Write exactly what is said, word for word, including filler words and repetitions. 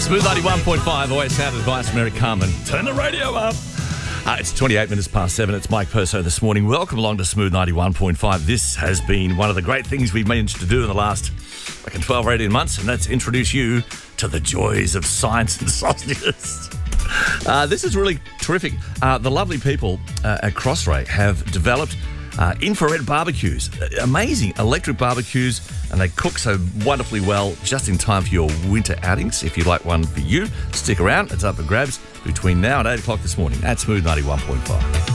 Smooth ninety-one point five, always sound advice from Eric Carmen. Turn the radio up. Uh, it's twenty-eight minutes past seven. It's Mike Perso this morning. Welcome along to Smooth ninety-one point five. This has been one of the great things we've managed to do in the last like twelve or eighteen months, and that's introduce you to the joys of science and sausages. Uh, this is really terrific. Uh, the lovely people uh, at Crossray have developed uh, infrared barbecues. Amazing electric barbecues, and they cook so wonderfully well just in time for your winter outings. If you'd like one for you, stick around. It's up for grabs between now and eight o'clock this morning at Smooth ninety-one point five.